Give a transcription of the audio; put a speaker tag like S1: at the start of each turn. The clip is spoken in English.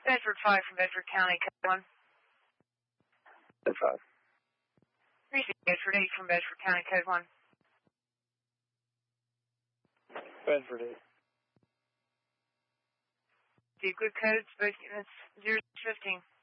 S1: Bedford 5 from Bedford County, code 1.
S2: Bedford 5.
S1: Receive Bedford 8 from Bedford County, code 1.
S2: Bedford 8.
S1: Receive good codes, both units 0-15.